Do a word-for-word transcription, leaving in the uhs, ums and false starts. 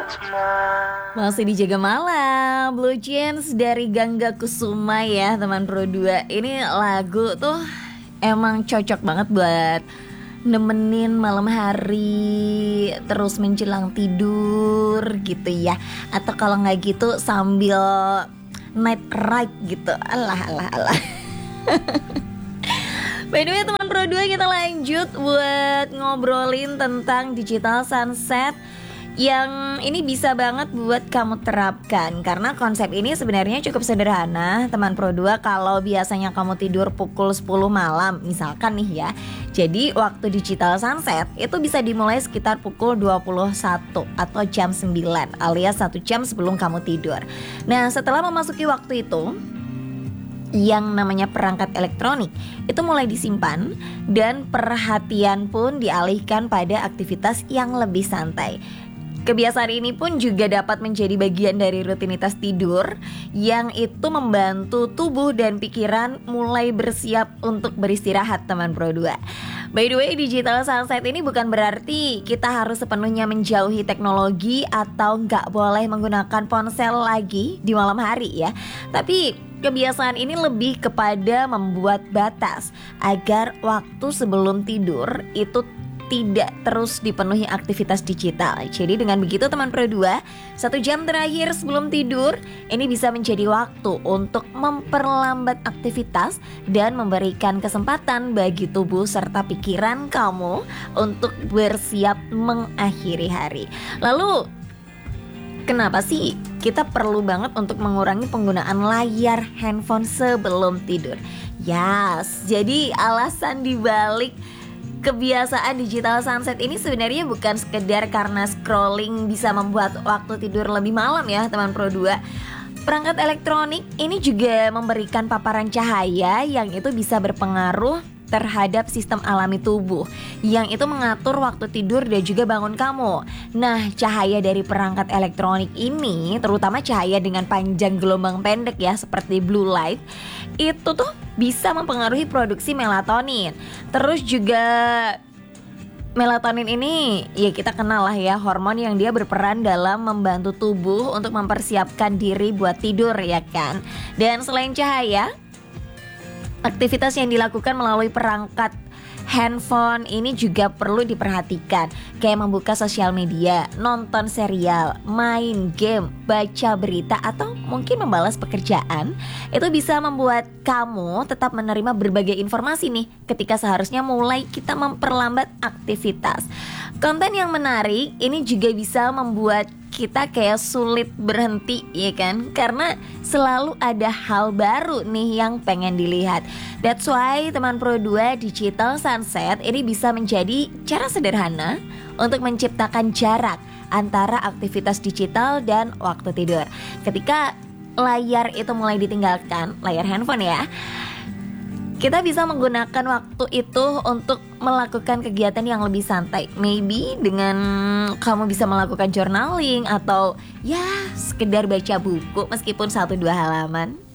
Masih dijaga malam, Blue Jeans dari Gangga Kusuma ya teman Pro dua. Ini lagu tuh emang cocok banget buat nemenin malam hari, terus menjelang tidur gitu ya. Atau kalau gak gitu sambil night ride gitu. Alah alah alah. By the way teman Pro dua, kita lanjut buat ngobrolin tentang digital sunset yang ini bisa banget buat kamu terapkan. Karena konsep ini sebenarnya cukup sederhana teman Pro dua. Kalau biasanya kamu tidur pukul sepuluh malam misalkan nih ya, jadi waktu digital sunset itu bisa dimulai sekitar pukul dua puluh satu atau jam sembilan alias satu jam sebelum kamu tidur. Nah setelah memasuki waktu itu, yang namanya perangkat elektronik itu mulai disimpan dan perhatian pun dialihkan pada aktivitas yang lebih santai. Kebiasaan ini pun juga dapat menjadi bagian dari rutinitas tidur yang itu membantu tubuh dan pikiran mulai bersiap untuk beristirahat teman Pro dua. By the way, digital sunset ini bukan berarti kita harus sepenuhnya menjauhi teknologi atau nggak boleh menggunakan ponsel lagi di malam hari ya. Tapi kebiasaan ini lebih kepada membuat batas agar waktu sebelum tidur itu tidak terus dipenuhi aktivitas digital. Jadi dengan begitu teman Pro dua, satu jam terakhir sebelum tidur ini bisa menjadi waktu untuk memperlambat aktivitas dan memberikan kesempatan bagi tubuh serta pikiran kamu untuk bersiap mengakhiri hari. Lalu kenapa sih kita perlu banget untuk mengurangi penggunaan layar handphone sebelum tidur? Yes, jadi alasan dibalik kebiasaan digital sunset ini sebenarnya bukan sekedar karena scrolling bisa membuat waktu tidur lebih malam ya teman Pro dua. Perangkat elektronik ini juga memberikan paparan cahaya yang itu bisa berpengaruh terhadap sistem alami tubuh yang itu mengatur waktu tidur dan juga bangun kamu. Nah, cahaya dari perangkat elektronik ini, terutama cahaya dengan panjang gelombang pendek ya seperti blue light, itu tuh bisa mempengaruhi produksi melatonin. Terus juga melatonin ini ya kita kenal lah ya, hormon yang dia berperan dalam membantu tubuh untuk mempersiapkan diri buat tidur ya kan. Dan selain cahaya, aktivitas yang dilakukan melalui perangkat handphone ini juga perlu diperhatikan. Kayak membuka sosial media, nonton serial, main game, baca berita, atau mungkin membalas pekerjaan. Itu bisa membuat kamu tetap menerima berbagai informasi nih ketika seharusnya mulai kita memperlambat aktivitas. Konten yang menarik ini juga bisa membuat kita kayak sulit berhenti ya kan, karena selalu ada hal baru nih yang pengen dilihat. That's why teman Pro dua, digital sunset ini bisa menjadi cara sederhana untuk menciptakan jarak antara aktivitas digital dan waktu tidur. Ketika layar itu mulai ditinggalkan, layar handphone ya, kita bisa menggunakan waktu itu untuk melakukan kegiatan yang lebih santai. Maybe dengan kamu bisa melakukan journaling atau ya sekedar baca buku meskipun satu dua halaman.